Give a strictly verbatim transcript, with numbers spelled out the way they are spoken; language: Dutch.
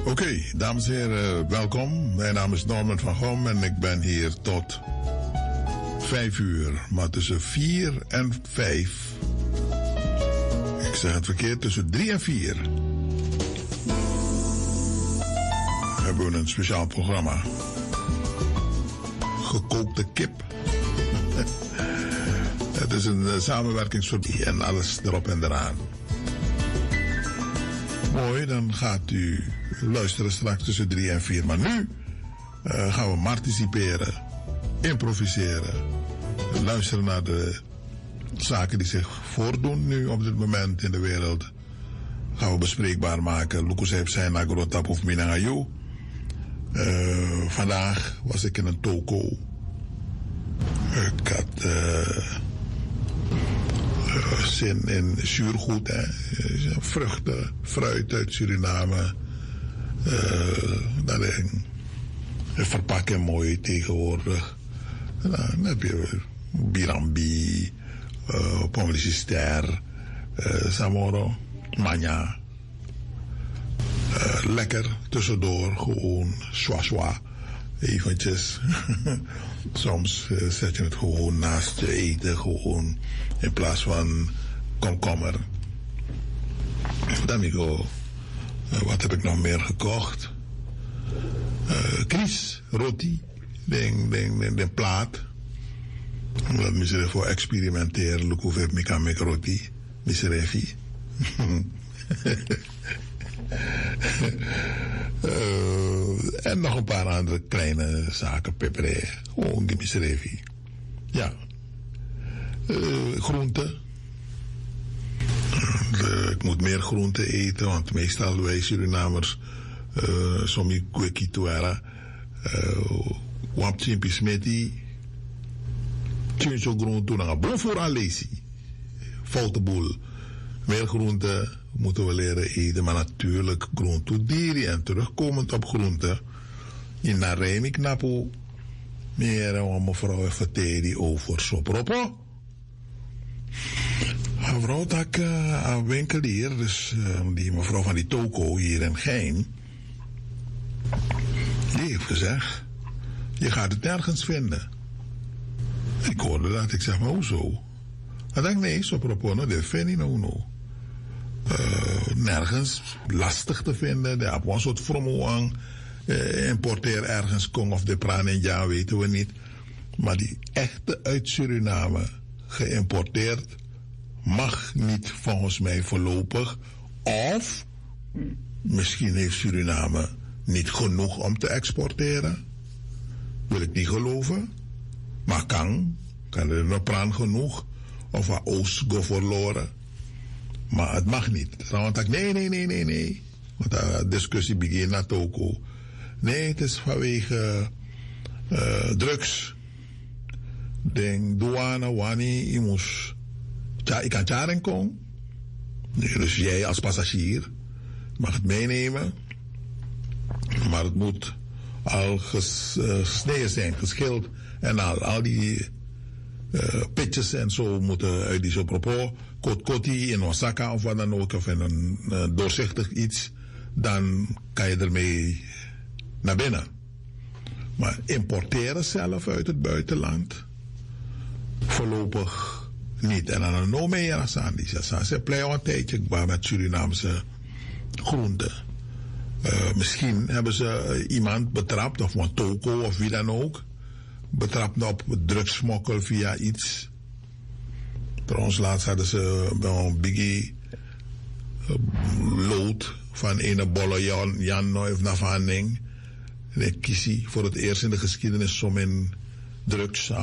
Oké, okay, dames en heren, welkom. Mijn naam is Norman van Gom en ik ben hier tot vijf uur. Maar tussen vier en vijf, ik zeg het verkeerd, tussen drie en vier hebben we een speciaal programma. Gekookte kip. Het is een samenwerkingsverbinding en alles erop en eraan. Mooi, dan gaat u luisteren straks tussen drie en vier. Maar nu uh, gaan we participeren, improviseren, luisteren naar de zaken die zich voordoen nu op dit moment in de wereld. Gaan we bespreekbaar maken. Lucas heeft zijn naar Grotap of Minangayu. Uh, vandaag was ik in een toko. Ik had uh, uh, zin in zuurgoed, hè. Vruchten, fruit uit Suriname. Uh, dat is verpakken mooi tegenwoordig. Nou, dan heb je birambi, uh, pommelicister, uh, samoro, manja. Uh, lekker tussendoor, gewoon schwa-schwa. Eventjes. Soms uh, zet je het gewoon naast je eten, gewoon in plaats van komkommer. Dan ik go, uh, wat heb ik nog meer gekocht? Uh, Kries, roti, den, den, den, den plaat. Dat moet je voor experimenteren. Look hoeveel ik kan maken roti. Miserefi. Uh, en nog een paar andere kleine zaken, peperé, gewoon de miserevi. Ja. Uh, groenten. Uh, ik moet meer groenten eten, want meestal wij Surinamers, uh, sommige kwekkie toera, wap chimpi smeti, chincho groenten, dan bon voor alesi. Foute boel. Meer groenten moeten we leren eten, maar natuurlijk groente dieren. En terugkomend op groenten, in Naremi knapo, meer om mevrouw vertellen over sopropo. Een vrouw dat uh, een winkelier, dus uh, die mevrouw van die toko hier in Gein, die heeft gezegd, je gaat het nergens vinden. Ik hoorde dat, ik zeg, maar hoezo? Hij dacht, nee, sopropo, no, dat vind ik nou no. Uh, nergens lastig te vinden. De op een soort fromoang uh, importeer ergens Kong of de Praan en ja, weten we niet. Maar die echte uit Suriname geïmporteerd mag niet volgens mij voorlopig. Of misschien heeft Suriname niet genoeg om te exporteren. Wil ik niet geloven. Maar kan. Kan er een Praan genoeg. Of wat Oost go verloren. Maar het mag niet. Want nee, nee, nee, nee, nee. Want de discussie begint naar toko. Nee, het is vanwege uh, drugs. Denk, douane, wani, je moest. Ja, ik kan jaren komen. Nee, dus jij als passagier mag het meenemen. Maar het moet al ges, uh, gesneden zijn, geschild. En al, al die uh, pitjes en zo moeten uit die zo propos. Kot-kotti in Osaka of wat dan ook, of in een uh, doorzichtig iets, dan kan je ermee naar binnen. Maar importeren zelf uit het buitenland, voorlopig niet. En dan nog meer als aan die ze pleiten een tijdje met Surinaamse groenten. Uh, misschien hebben ze uh, iemand betrapt, of een toko of wie dan ook, betrapt op drugsmokkel via iets. Trouwens, laatst hadden ze een biggie uh, lood van een bolle Jan, Jan Nooif naar Van Ning. En ik kies voor het eerst in de geschiedenis om in drugs